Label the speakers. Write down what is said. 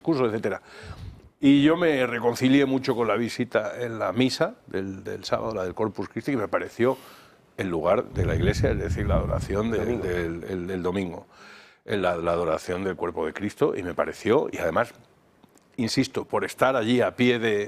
Speaker 1: curso, etcétera. Y yo me reconcilié mucho con la visita en la misa del sábado, la del Corpus Christi, que me pareció el lugar de la iglesia, es decir, la adoración del domingo, la adoración del cuerpo de Cristo, y me pareció, y además, insisto, por estar allí a pie de